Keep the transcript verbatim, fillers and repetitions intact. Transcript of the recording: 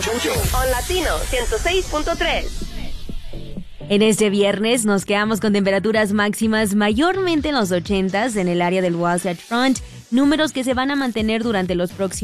On Latino ciento seis punto tres. En este viernes nos quedamos con temperaturas máximas mayormente en los ochentas en el área del Wasatch Front, números que se van a mantener durante los próximos